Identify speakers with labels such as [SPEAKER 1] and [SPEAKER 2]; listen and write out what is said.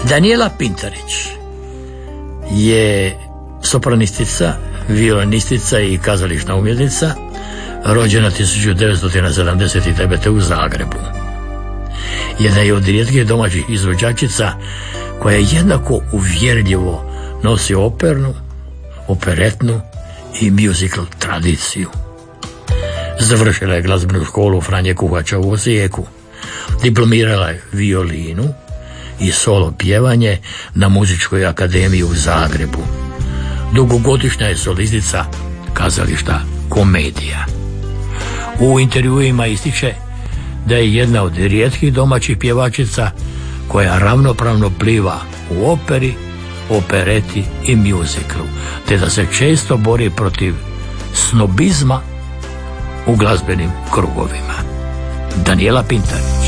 [SPEAKER 1] Danijela Pintarić je sopranistica, violinistica i kazališna umjetnica, rođena 1979. u Zagrebu. Jedna je od rijetkih domaćih izvođačica koja jednako uvjerljivo nosi opernu, operetnu i musical tradiciju. Završila je glazbenu školu Franje Kuhača u Osijeku. Diplomirala je violinu i solo pjevanje na Muzičkoj akademiji u Zagrebu. Dugogodišnja je solistica kazališta Komedija. U intervjuima ističe da je jedna od rijetkih domaćih pjevačica koja ravnopravno pliva u operi, opereti i mjuziklu, te da se često bori protiv snobizma u glazbenim krugovima. Danijela Pintarić.